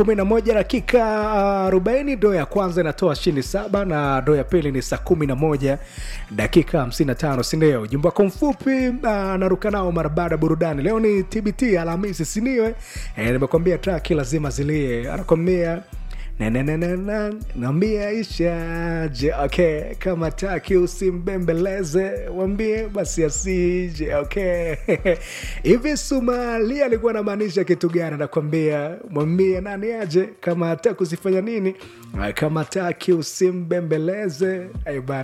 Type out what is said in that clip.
11 dakika 40. Doo ya kwanza inatoa shindi 7 na doo ya pili ni saa 11 dakika 55, si ndio? Ujumbe wako mfupi naruka nao mara baada burudani. Leo ni TBT Alhamisi, si ndio? Nimekwambia track lazima zilie. Anakwambia naambia ishaje, okay, kama taki usimbembeleze, wambie basi asije, okay. Hivi Somalia alikuwa anamaanisha kitu gani? Nakwambia mwambie nani aje, kama hataki usifanya nini, kama taki usimbembeleze, ayo bana.